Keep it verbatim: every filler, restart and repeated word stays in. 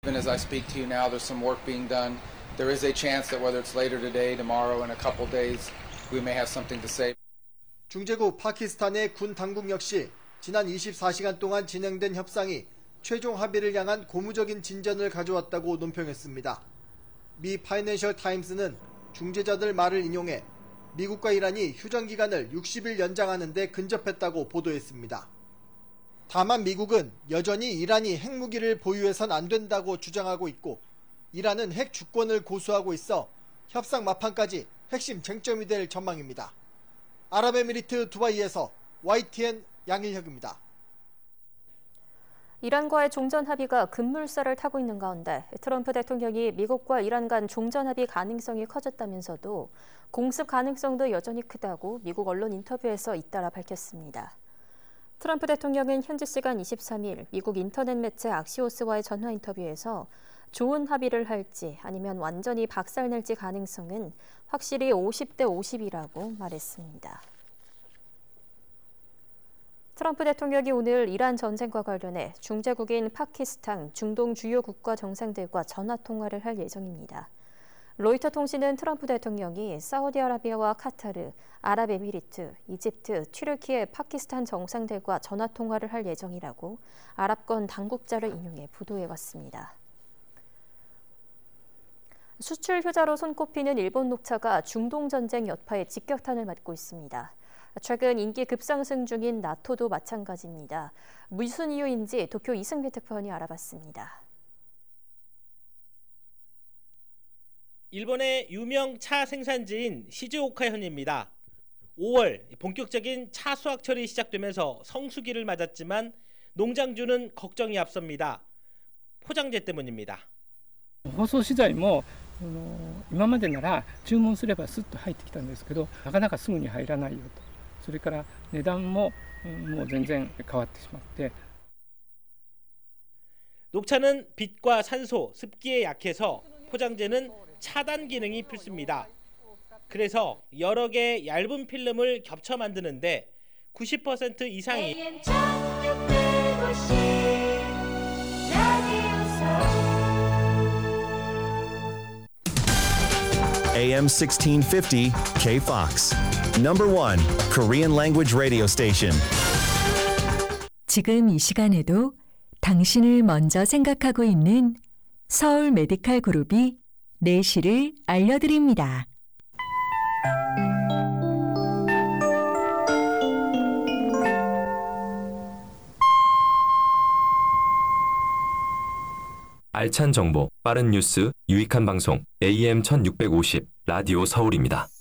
Even as I speak to you now, there's some work being done. There is a chance that whether it's later today, tomorrow, in a couple days, we may have something to say. 중재국 파키스탄의 군 당국 역시 지난 이십사 시간 동안 진행된 협상이 최종 합의를 향한 고무적인 진전을 가져왔다고 논평했습니다. 미 파이낸셜 타임스는 중재자들 말을 인용해 미국과 이란이 휴전 기간을 육십 일 연장하는 데 근접했다고 보도했습니다. 다만 미국은 여전히 이란이 핵무기를 보유해선 안 된다고 주장하고 있고 이란은 핵 주권을 고수하고 있어 협상 막판까지 핵심 쟁점이 될 전망입니다. 아랍에미리트 두바이에서 와이티엔 양일혁입니다. 이란과의 종전 합의가 급물살을 타고 있는 가운데 트럼프 대통령이 미국과 이란 간 종전 합의 가능성이 커졌다면서도 공습 가능성도 여전히 크다고 미국 언론 인터뷰에서 잇따라 밝혔습니다. 트럼프 대통령은 현지 시간 이십삼 일 미국 인터넷 매체 악시오스와의 전화 인터뷰에서 좋은 합의를 할지 아니면 완전히 박살낼지 가능성은 확실히 오십 대 오십이라고 말했습니다. 트럼프 대통령이 오늘 이란 전쟁과 관련해 중재국인 파키스탄, 중동 주요 국가 정상들과 전화 통화를 할 예정입니다. 로이터 통신은 트럼프 대통령이 사우디아라비아와 카타르, 아랍에미리트, 이집트, 튀르키예, 파키스탄 정상들과 전화 통화를 할 예정이라고 아랍권 당국자를 인용해 보도해왔습니다. 수출 효자로 손꼽히는 일본 녹차가 중동 전쟁 여파에 직격탄을 맞고 있습니다. 최근 인기 급상승 중인 나토도 마찬가지입니다. 무슨 이유인지 도쿄 이승배 특파원이 알아봤습니다. 일본의 유명 차 생산지인 시즈오카 현입니다. 오월 본격적인 차 수확철이 시작되면서 성수기를 맞았지만 농장주는 걱정이 앞섭니다. 포장재 때문입니다. 包装資材も今までなら注文すればスッと入ってきたんですけど、なかなかすぐに入らないよと。それから値段ももう全然変わってしまって。 녹차는 빛과 산소, 습기에 약해서 포장재는 차단 기능이 필수입니다. 그래서 여러 개의 얇은 필름을 겹쳐 만드는데 구십 퍼센트 이상이 에이엠 sixteen fifty K-Fox. Number one Korean language radio station. 지금 이 시간에도 당신을 먼저 생각하고 있는 서울 메디칼 그룹이 내시를 알려드립니다. 알찬 정보, 빠른 뉴스, 유익한 방송 에이엠 천육백오십 라디오 서울입니다.